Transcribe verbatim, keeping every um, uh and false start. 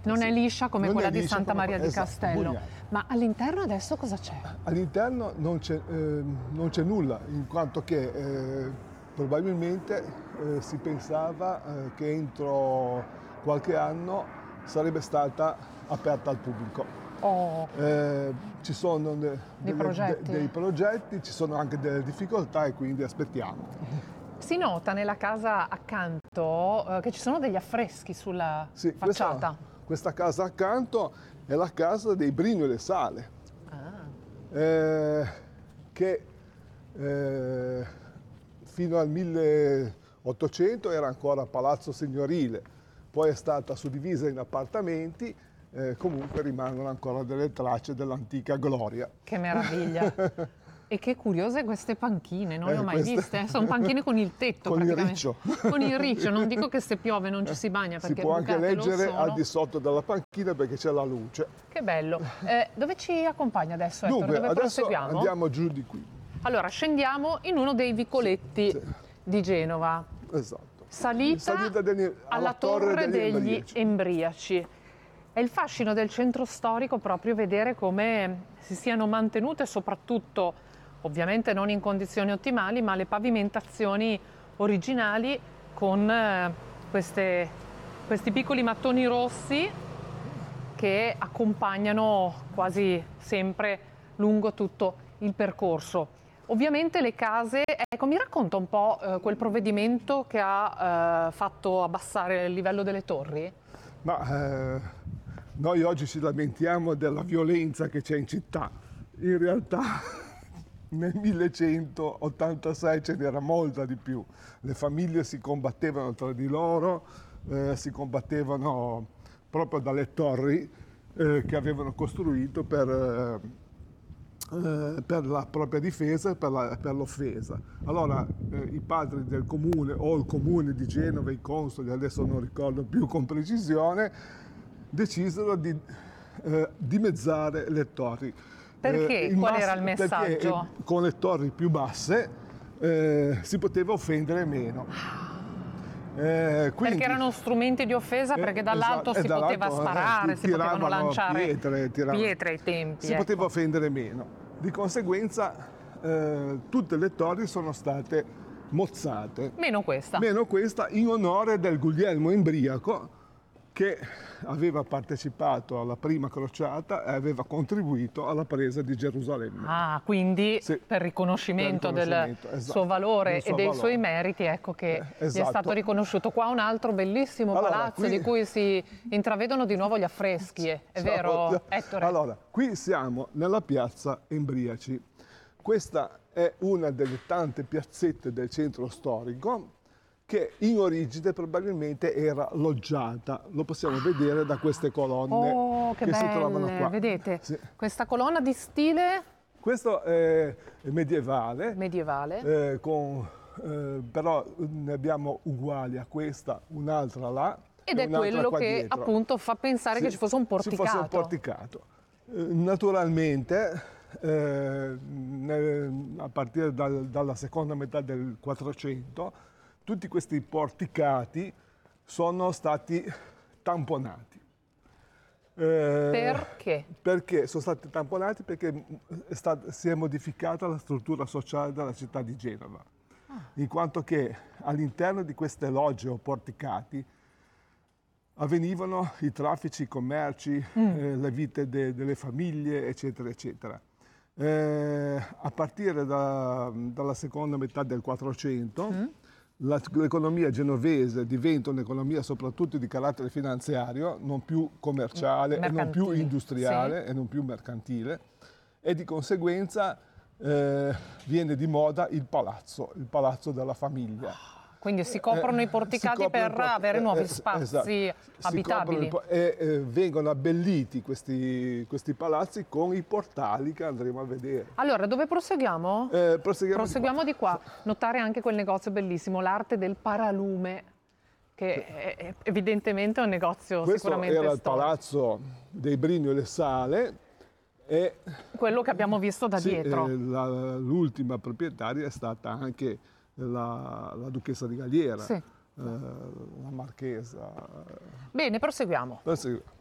Non sì. è liscia come non quella liscia di Santa come... Maria di esatto, Castello. Bugnara. Ma all'interno adesso cosa c'è? All'interno non c'è, eh, non c'è nulla, in quanto che eh, probabilmente eh, si pensava eh, che entro qualche anno sarebbe stata aperta al pubblico. Oh, Eh, ci sono de- Dei delle- progetti? de- dei progetti, ci sono anche delle difficoltà e quindi aspettiamo. si nota nella casa accanto eh, che ci sono degli affreschi sulla Sì, facciata. questa, questa casa accanto è la casa dei Brigno e le Sale, Ah. eh, che eh, fino al milleottocento era ancora palazzo signorile, poi è stata suddivisa in appartamenti, eh, comunque rimangono ancora delle tracce dell'antica gloria. Che meraviglia! E che curiose queste panchine, non le Eh, ho mai queste- viste. Sono panchine con il tetto Con il praticamente. riccio. Con il riccio, non dico che se piove non ci si bagna Si perché può anche bucate lo leggere sono. al di sotto della panchina perché c'è la luce. Che bello. Eh, dove ci accompagna adesso Ettore? Dunque, Dove adesso proseguiamo? andiamo giù di qui. Allora, scendiamo in uno dei vicoletti Sì, sì. di Genova. Esatto. Salita, Salita degli- alla alla Torre degli, Embriaci. Embriaci. È il fascino del centro storico proprio vedere come si siano mantenute, soprattutto, ovviamente non in condizioni ottimali, ma le pavimentazioni originali con eh, queste, questi piccoli mattoni rossi che accompagnano quasi sempre lungo tutto il percorso. Ovviamente le case, ecco, mi racconta un po' eh, quel provvedimento che ha eh, fatto abbassare il livello delle torri? Ma eh, noi oggi ci lamentiamo della violenza che c'è in città. In realtà nel millecentottantasei ce n'era molta di più. Le famiglie si combattevano tra di loro, eh, si combattevano proprio dalle torri eh, che avevano costruito per, eh, eh, per la propria difesa e per, la- per l'offesa. Allora eh, i padri del comune o il comune di Genova, i consoli, adesso non ricordo più con precisione, decisero di eh, dimezzare le torri. Perché? Eh, il Qual mass- era il messaggio? Perché eh, con le torri più basse eh, si poteva offendere meno. Eh, quindi- Perché erano strumenti di offesa, eh, perché dall'alto esatto, si e dall'alto, poteva eh, sparare, ti- si potevano tiravano lanciare pietre, tiravano- pietre ai tempi. si ecco. poteva offendere meno. Di conseguenza eh, tutte le torri sono state mozzate. Meno questa. Meno questa in onore del Guglielmo Imbriaco, che aveva partecipato alla prima crociata e aveva contribuito alla presa di Gerusalemme. Ah, quindi Sì, per riconoscimento, per riconoscimento, del esatto, suo valore del suo e dei valore. suoi meriti, ecco che Eh, gli è esatto. stato riconosciuto. Qua un altro bellissimo Allora, palazzo qui- di cui si intravedono di nuovo gli affreschi, è Ciao. vero Ettore? Allora, qui siamo nella piazza Embriaci. Questa è una delle tante piazzette del centro storico che in origine probabilmente era loggiata. Lo possiamo vedere da queste colonne Oh, che, si trovano belle, qua. vedete? Sì. Questa colonna di stile Questo è medievale, medievale. eh, con, eh, però ne abbiamo uguali a questa, un'altra là. Ed e è un'altra quello qua che dietro. appunto fa pensare Sì, che ci fosse un ci fosse porticato. un porticato. Eh, naturalmente, eh, nel- a partire dal- dalla seconda metà del Quattrocento, tutti questi porticati sono stati tamponati. Eh, Perché? Perché sono stati tamponati? Perché è stata- si è modificata la struttura sociale della città di Genova, in quanto che all'interno di queste logge o porticati avvenivano i traffici, i commerci, eh, le vite de- delle famiglie, eccetera, eccetera. Eh, a partire da- dalla seconda metà del Quattrocento, la- l'economia genovese diventa un'economia soprattutto di carattere finanziario, non più commerciale e non più Mercantile, industriale e non più mercantile, e di conseguenza eh, viene di moda il palazzo, il palazzo della famiglia. Quindi si coprono Eh, i porticati si coprono per i porti- avere eh, nuovi eh, spazi esatto. Si abitabili. coprono i po- E eh, vengono abbelliti questi, questi palazzi con i portali che andremo a vedere. Allora, dove proseguiamo? Eh, proseguiamo, Proseguiamo di qua. Notare anche quel negozio bellissimo, l'arte del paralume, che è, è evidentemente un negozio Questo sicuramente era il storico. palazzo dei Brigno e le Sale e Quello che abbiamo visto da sì, dietro. eh, la- l'ultima proprietaria è stata anche la, la duchessa di Galliera, Sì. eh, la marchesa. Bene, proseguiamo. Proseguiamo.